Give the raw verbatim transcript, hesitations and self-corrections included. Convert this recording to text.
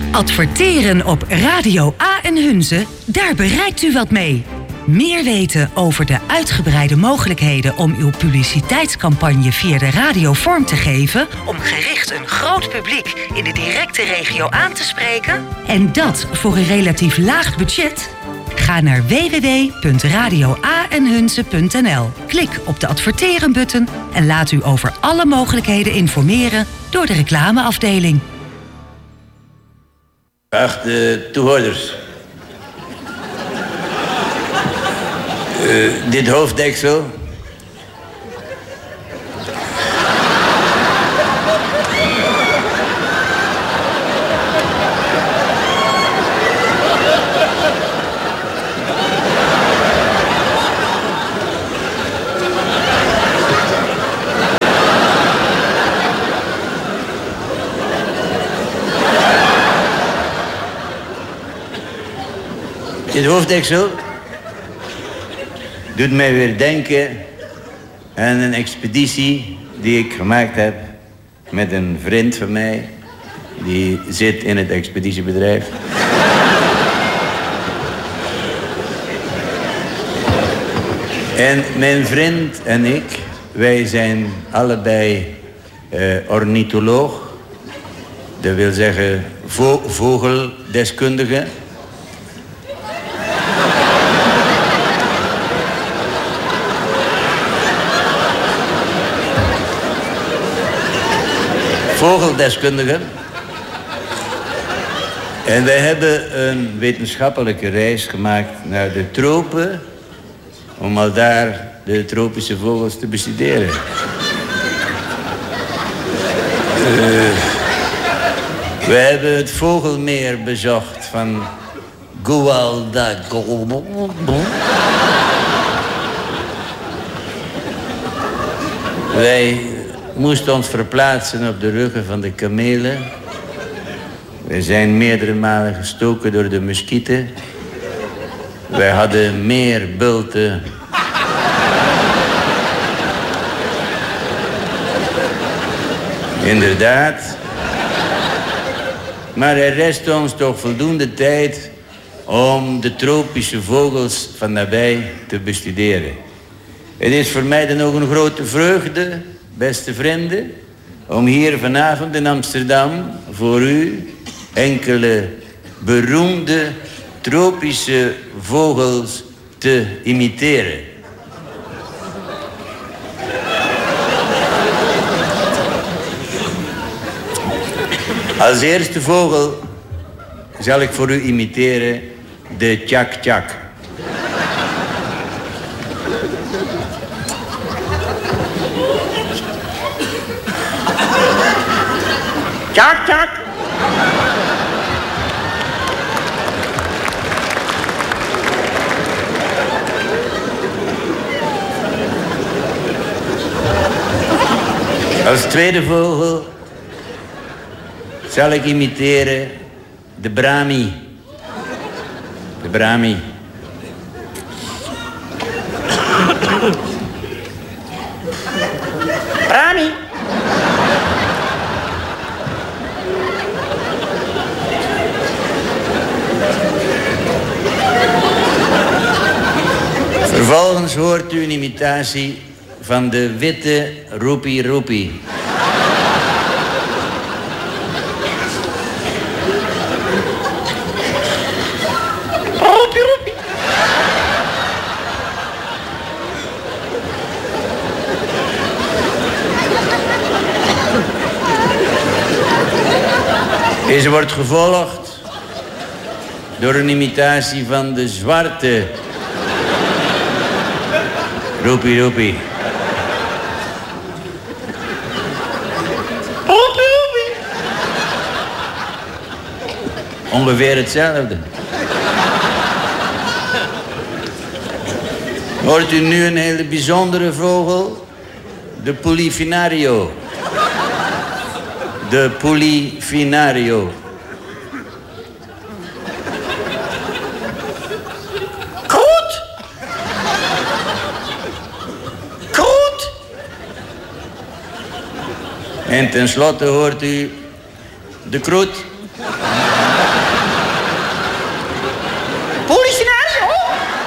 Adverteren op Radio A en Hunze, daar bereikt u wat mee. Meer weten over de uitgebreide mogelijkheden om uw publiciteitscampagne via de radio vorm te geven, om gericht een groot publiek in de directe regio aan te spreken, en dat voor een relatief laag budget? Ga naar w w w punt radio a en hunze punt n l. Klik op de adverteren-button en laat u over alle mogelijkheden informeren door de reclameafdeling. Geachte toehoorders. Uh, dit hoofddeksel Dit hoofddeksel doet mij weer denken aan een expeditie die ik gemaakt heb met een vriend van mij. Die zit in het expeditiebedrijf. En mijn vriend en ik, wij zijn allebei uh, ornitholoog. Dat wil zeggen vo- vogeldeskundige. Vogeldeskundigen. En wij hebben een wetenschappelijke reis gemaakt naar de tropen, om al daar de tropische vogels te bestuderen. Uh, we hebben het vogelmeer bezocht van Guadalcanal. Wij moesten ons verplaatsen op de ruggen van de kamelen. We zijn meerdere malen gestoken door de muskieten. Wij hadden meer bulten. Inderdaad. Maar er rest ons toch voldoende tijd om de tropische vogels van nabij te bestuderen. Het is voor mij dan ook een grote vreugde, beste vrienden, om hier vanavond in Amsterdam voor u enkele beroemde tropische vogels te imiteren. Als eerste vogel zal ik voor u imiteren de tjak-tjak. Tjak-tjak. Als tweede vogel zal ik imiteren de brami. De brami. Brami. Vervolgens hoort u een imitatie van de witte roepie roepie. Roepie roepie. Deze wordt gevolgd door een imitatie van de zwarte roepie roepie. Roepie roepie. Ongeveer hetzelfde. Hoort u nu een hele bijzondere vogel? De Polyfinario. De Polyfinario. Kroet! Kroet! En tenslotte hoort u de kroet.